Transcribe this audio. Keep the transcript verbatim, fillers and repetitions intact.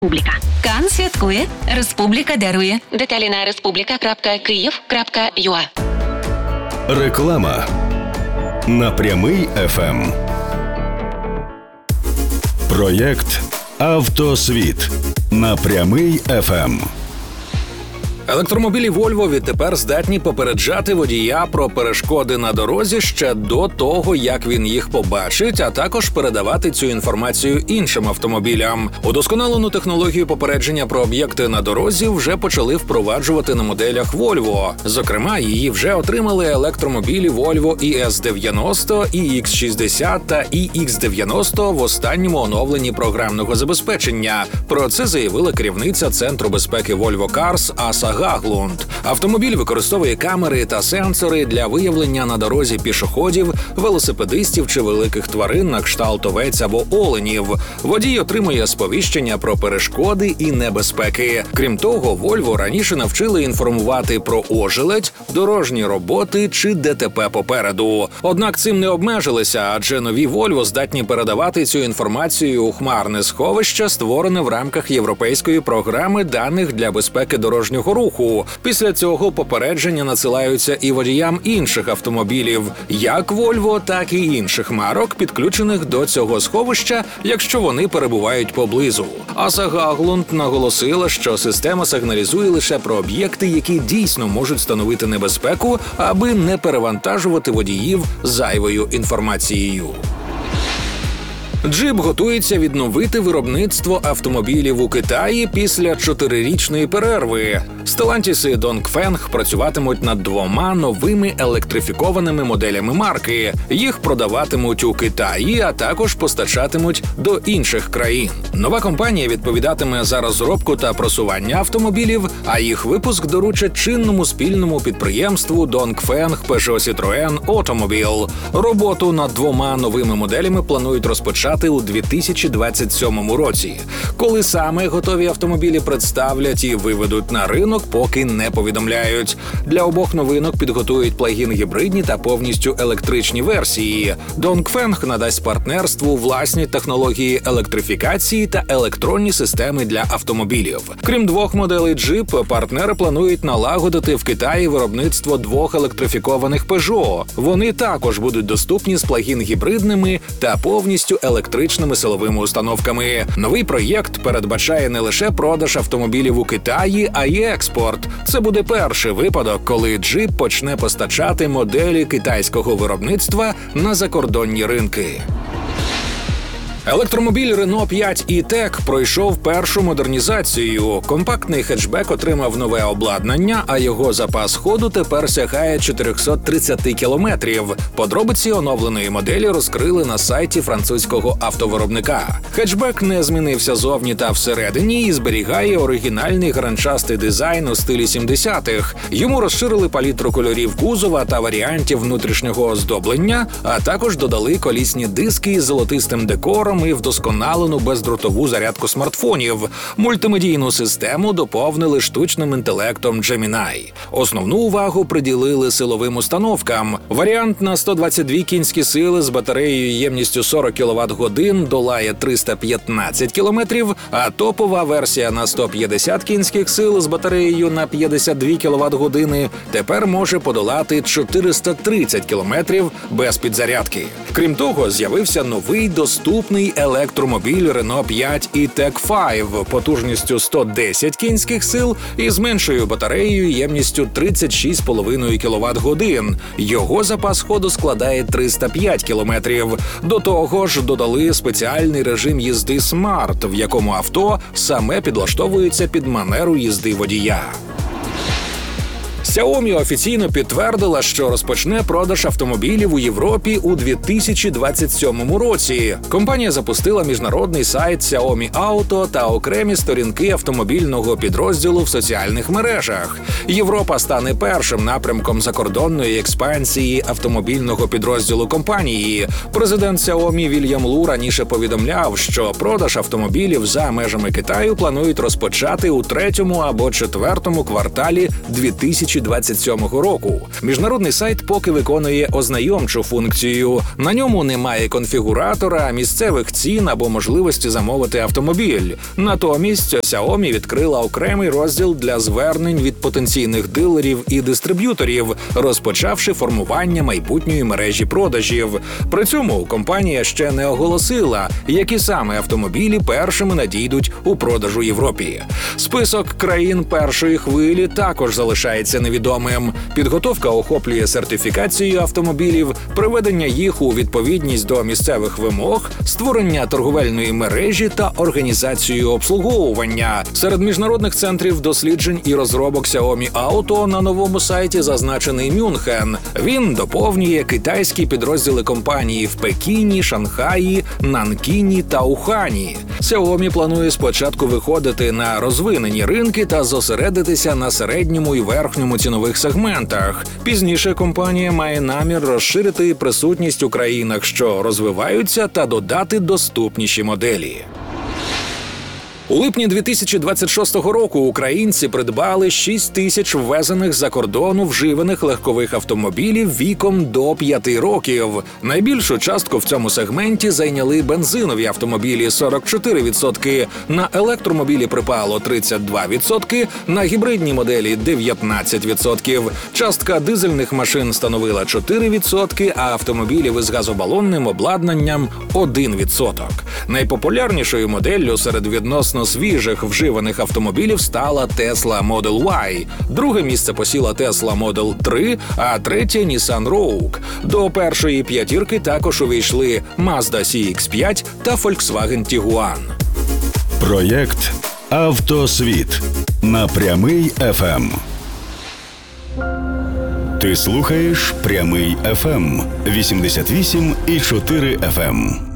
Республіка. Кан святкує, Республіка дарує. Деталі на республіка крапка київ крапка ю а. Реклама на Прямий еф ем. Проєкт «Автосвіт» на Прямий еф ем. Електромобілі Volvo відтепер здатні попереджати водія про перешкоди на дорозі ще до того, як він їх побачить, а також передавати цю інформацію іншим автомобілям. Удосконалену технологію попередження про об'єкти на дорозі вже почали впроваджувати на моделях Volvo. Зокрема, її вже отримали електромобілі Volvo і ес дев'яносто, і ікс шістдесят та і ікс дев'яносто в останньому оновленні програмного забезпечення. Про це заявила керівниця Центру безпеки Volvo Cars Аса Гаглунд. Автомобіль використовує камери та сенсори для виявлення на дорозі пішоходів, велосипедистів чи великих тварин на кшталт овець або оленів. Водій отримує сповіщення про перешкоди і небезпеки. Крім того, Volvo раніше навчили інформувати про ожеледь, дорожні роботи чи ДТП попереду. Однак цим не обмежилися, адже нові Volvo здатні передавати цю інформацію у хмарне сховище, створене в рамках європейської програми даних для безпеки дорожнього руху. Після цього попередження надсилаються і водіям інших автомобілів, як Volvo, так і інших марок, підключених до цього сховища, якщо вони перебувають поблизу. Аса Гаглунд наголосила, що система сигналізує лише про об'єкти, які дійсно можуть становити небезпеку, аби не перевантажувати водіїв зайвою інформацією. Джип готується відновити виробництво автомобілів у Китаї після чотирирічної перерви. Стелантіси Донкфенг працюватимуть над двома новими електрифікованими моделями марки. Їх продаватимуть у Китаї, а також постачатимуть до інших країн. Нова компанія відповідатиме за розробку та просування автомобілів, а їх випуск доручать чинному спільному підприємству Dongfeng Peugeot Citroën Automobile. Роботу над двома новими моделями планують розпочати у дві тисячі двадцять сьомому році. Коли саме готові автомобілі представлять і виведуть на ринок, поки не повідомляють. Для обох новинок підготують плагін-гібридні та повністю електричні версії. Dongfeng надасть партнерству власні технології електрифікації та електронні системи для автомобілів. Крім двох моделей Jeep, партнери планують налагодити в Китаї виробництво двох електрифікованих Peugeot. Вони також будуть доступні з плагін-гібридними та повністю електричними силовими установками. Новий проєкт передбачає не лише продаж автомобілів у Китаї, а й експорт. Це буде перший випадок, коли Jeep почне постачати моделі китайського виробництва на закордонні ринки. Електромобіль Renault п'ять і-Tech пройшов першу модернізацію. Компактний хетчбек отримав нове обладнання, а його запас ходу тепер сягає чотириста тридцять кілометрів. Подробиці оновленої моделі розкрили на сайті французького автовиробника. Хетчбек не змінився зовні та всередині і зберігає оригінальний гранчастий дизайн у стилі сімдесятих. Йому розширили палітру кольорів кузова та варіантів внутрішнього оздоблення, а також додали колісні диски з золотистим декором і вдосконалену бездротову зарядку смартфонів. Мультимедійну систему доповнили штучним інтелектом Gemini. Основну увагу приділили силовим установкам. Варіант на сто двадцять дві кінські сили з батареєю ємністю сорок кіловат-годин долає триста п'ятнадцять кілометрів, а топова версія на сто п'ятдесят кінських сил з батареєю на п'ятдесят дві кіловат-години тепер може подолати чотириста тридцять кілометрів без підзарядки. Крім того, з'явився новий доступний електромобіль Renault п'ять і-Tech п'ять потужністю сто десять кінських сил і з меншою батареєю ємністю тридцять шість з половиною кіловат-годин. Його запас ходу складає триста п'ять кілометрів. До того ж, додали спеціальний режим їзди Smart, в якому авто саме підлаштовується під манеру їзди водія. Xiaomi офіційно підтвердила, що розпочне продаж автомобілів у Європі у дві тисячі двадцять сьомому році. Компанія запустила міжнародний сайт Xiaomi Auto та окремі сторінки автомобільного підрозділу в соціальних мережах. Європа стане першим напрямком закордонної експансії автомобільного підрозділу компанії. Президент Xiaomi Вільям Лу раніше повідомляв, що продаж автомобілів за межами Китаю планують розпочати у третьому або четвертому кварталі дві тисячі тисячі двадцять сьомого року. Міжнародний сайт поки виконує ознайомчу функцію. На ньому немає конфігуратора, місцевих цін або можливості замовити автомобіль. Натомість Xiaomi відкрила окремий розділ для звернень від потенційних дилерів і дистриб'юторів, розпочавши формування майбутньої мережі продажів. При цьому компанія ще не оголосила, які саме автомобілі першими надійдуть у продаж у Європі. Список країн першої хвилі також залишається невідомим. Підготовка охоплює сертифікацію автомобілів, приведення їх у відповідність до місцевих вимог, створення торговельної мережі та організацію обслуговування. Серед міжнародних центрів досліджень і розробок Xiaomi Auto на новому сайті зазначений Мюнхен. Він доповнює китайські підрозділи компанії в Пекіні, Шанхаї, Нанкіні та Ухані. Xiaomi планує спочатку виходити на розвинені ринки та зосередитися на середньому і верхньому цінових сегментах. Пізніше компанія має намір розширити присутність у країнах, що розвиваються, та додати доступніші моделі. У липні дві тисячі двадцять шостого року українці придбали шість тисяч ввезених за кордону вживаних легкових автомобілів віком до п'яти років. Найбільшу частку в цьому сегменті зайняли бензинові автомобілі – сорок чотири відсотки, на електромобілі припало тридцять два відсотки, на гібридні моделі – дев'ятнадцять відсотків. Частка дизельних машин становила чотири відсотки, а автомобілів із газобалонним обладнанням – один відсоток. Найпопулярнішою моделлю серед відносно свіжих вживаних автомобілів стала Tesla Model Y. Друге місце посіла Tesla Model три, а третє – Nissan Rogue. До першої п'ятірки також увійшли Mazda сі ікс п'ять та Volkswagen Tiguan. Проєкт «Автосвіт» на Прямий еф ем. Ти слухаєш Прямий еф ем вісімдесят вісім і чотири еф ем.